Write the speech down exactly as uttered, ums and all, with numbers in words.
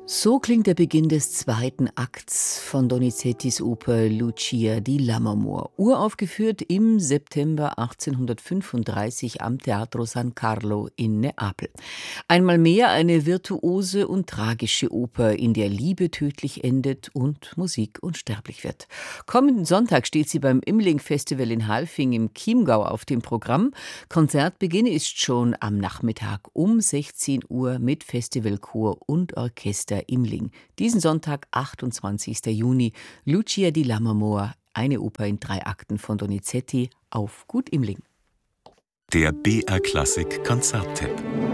So klingt der Beginn des zweiten Akts von Donizettis Oper Lucia di Lammermoor, uraufgeführt im September achtzehnhundertfünfunddreißig am Teatro San Carlo in Neapel. Einmal mehr eine virtuose und tragische Oper, in der Liebe tödlich endet und Musik unsterblich wird. Kommenden Sonntag steht sie beim Imling-Festival in Halfing im Chiemgau auf dem Programm. Konzertbeginn ist schon am Nachmittag um sechzehn Uhr mit Festivalchor und Orchester Imling. Diesen Sonntag, achtundzwanzigsten Juni, Lucia di Lammermoor, eine Oper in drei Akten von Donizetti auf Gut Imling. Der B R Klassik Konzerttipp.